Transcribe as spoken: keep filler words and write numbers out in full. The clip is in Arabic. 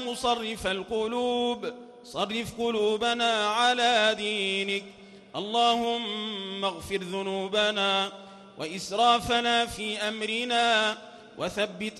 مصرف القلوب صرف قلوبنا على دينك. اللهم اغفر ذنوبنا وإسرافنا في أمرنا وثبت